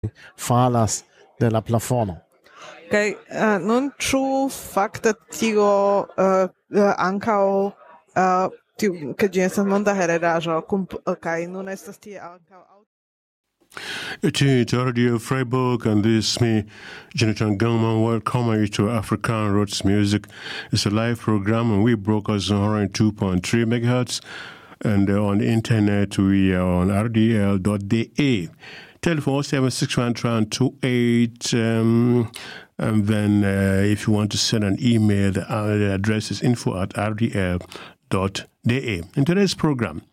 falas de la plafono. Kaj nun ĉu fakte tio ankaŭ ke ĝi estas monda heredaĵo kaj nun estas tie ankaŭ It is Radio Freiburg, and this is me, Jonathan Gangman. Welcome you to African Roots Music. It's a live program, and we broadcast on 102.3 megahertz, and on the internet we are on rdl.de. Telephone 761-28, and then if you want to send an email, the address is info@rdl.de. In today's program,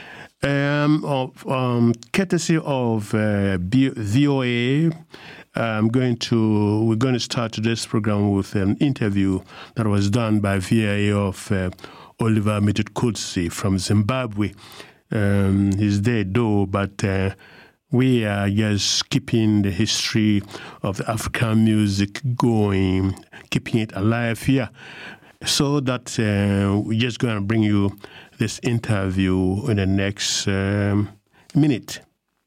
courtesy of VOA, we're going to start today's program with an interview that was done by VOA of Oliver Mtukudzi from Zimbabwe. He's dead though, but we are just keeping the history of the African music going, keeping it alive here. So that we're just going to bring you this interview in the next minute.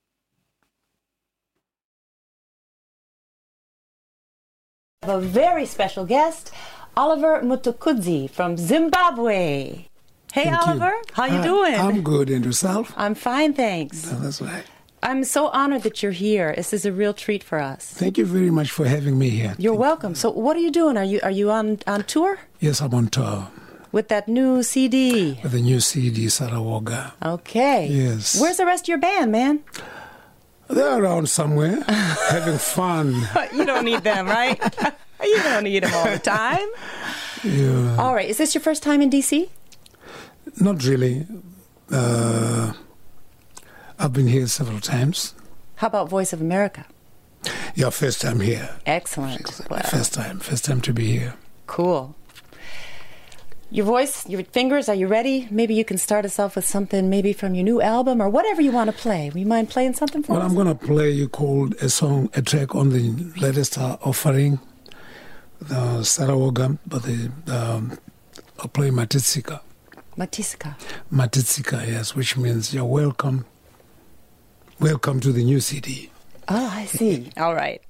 A very special guest, Oliver Mtukudzi from Zimbabwe. Hey, Thank Oliver, you. how you doing? I'm good, and yourself? I'm fine, thanks. Oh, that's right. I'm so honored that you're here. This is a real treat for us. Thank you very much for having me here. You're welcome. So what are you doing? Are you on tour? Yes, I'm on tour. With that new CD? With the new CD, Sarawoga. Okay. Yes. Where's the rest of your band, man? They're around somewhere, having fun. You don't need them, right? You don't need them all the time. Yeah. All right. Is this your first time in D.C.? Not really. I've been here several times. How about Voice of America? Yeah, first time here. Excellent. Wow. First time to be here. Cool. Your voice, your fingers, are you ready? Maybe you can start us off with something maybe from your new album or whatever you want to play. Would you mind playing something for us? Well, I'm going to play you called a track on the latest offering, Sarawoga, but I'll play Matitsika. Matitsika, yes, which means you're welcome. Welcome to the new CD. Oh, I see. All right.